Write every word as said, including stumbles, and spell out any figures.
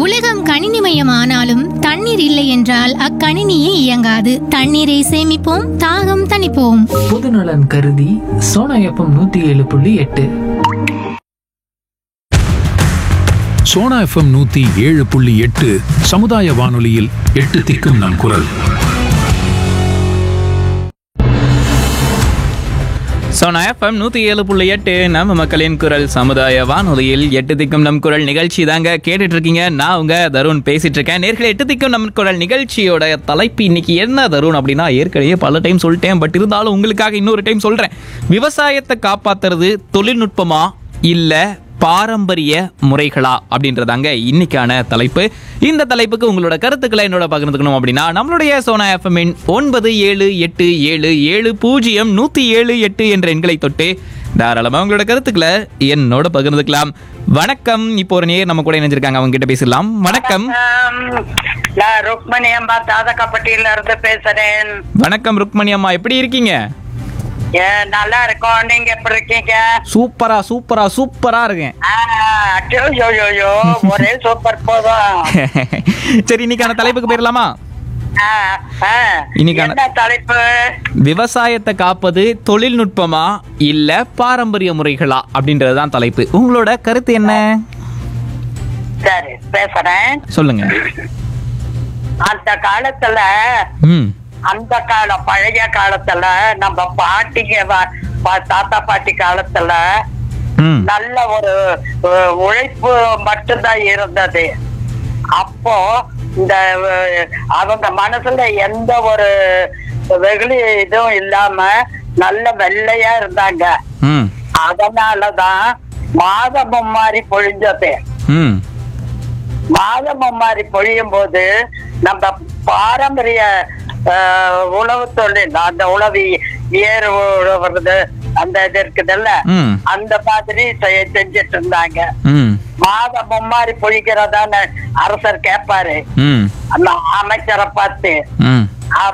உலகம் கணினிமயமானாலும் தண்ணீர் இல்லை என்றால் அக்கணினியே இயங்காது. தண்ணீரை சேமிப்போம், தாகம் தணிப்போம். பொதுநலன் கருதி சோனா எஃப்எம் நூத்தி ஏழு புள்ளி எட்டு. சோனா எஃப்எம் நூத்தி ஏழு புள்ளி எட்டு சமுதாய வானொலியில் எட்டு திக்கும் நம் குரல். சோனா எஃப்எம் நூற்றி ஏழு புள்ளி எட்டு நம்ம மக்களின் குரல் சமுதாய வானொலியில் எட்டு திக்கும் நம் குரல் நிகழ்ச்சி தாங்க கேட்டுட்டு இருக்கீங்க. நான் உங்க தருண் பேசிட்டு இருக்கேன். நேர்களை எட்டு திக்கும் நம் குரல் நிகழ்ச்சியோட தலைப்பு இன்னைக்கு என்ன தருண் அப்படின்னா, ஏற்கனவே பல டைம் சொல்லிட்டேன், பட் இருந்தாலும் உங்களுக்காக இன்னொரு டைம் சொல்றேன். விவசாயத்தை காப்பாத்துறது தொழில்நுட்பமா இல்ல பாரம்பரிய முறைகளா அப்படின்றதாங்க இன்னைக்கான தலைப்பு. இந்த தலைப்புக்கு உங்களோட கருத்துக்களை என்னோட பகிர்ந்துக்கணும் அப்படின்னா நம்மளுடைய சோனா எஃப்எம் ஒன்பது ஏழு எட்டு ஏழு ஏழு பூஜ்ஜியம் நூத்தி ஏழு எட்டு என்ற எண்களை தொட்டு தாராளமா உங்களோட கருத்துக்களை என்னோட பகிர்ந்துக்கலாம். வணக்கம். இப்போ ஒரு நேர் நம்ம கூட இணைஞ்சிருக்காங்க, அவங்க கிட்ட பேசலாம். வணக்கம். நான் ருக்மணி அம்மா தாதகப்பட்டியில இருந்து பேசுறேன். வணக்கம் ருக்மணி அம்மா, எப்படி இருக்கீங்க? நல்லா இருக்கோம், நீங்க எப்படி இருக்கீங்க? சூப்பரா சூப்பரா சூப்பரா இருக்கேன். ஒரே சூப்பர் போதும். சரி, இன்னைக்கான தலைப்புக்கு போயிடலாமா? இன்னைக்கான தலைப்பு விவசாயத்தை காப்பது தொழில்நுட்பமா இல்ல பாரம்பரிய முறைகளா அப்படின்றதுதான் தலைப்பு. உங்களோட கருத்து என்ன? சரி, பேசுறேன், சொல்லுங்க. அந்த காலத்துல ம் அந்த காலம் பழைய காலத்துல நம்ம பாட்டிங்க தாத்தா பாட்டி காலத்துல நல்ல ஒரு உழைப்பு மட்டும்தான் இருந்தது. அப்போ இந்த அவங்க மனசுல எந்த ஒரு வெகுளி இதுவும் இல்லாம நல்ல வெள்ளையா இருந்தாங்க. அதனாலதான் மாதம் மாறி பொழிஞ்சது. மாதம் மாறி பொழியும் போது நம்ம பாரம்பரிய உழவு தொழில், அந்த உழவு ஏறு உழவுறது அந்த இது இருக்குதுல்ல, அந்த மாதிரி செஞ்சிட்டு இருந்தாங்க. மாதம் மும்மாரி பொழிக்கிறதான அரசர் கேட்பாரு அந்த அமைச்சரை பார்த்து.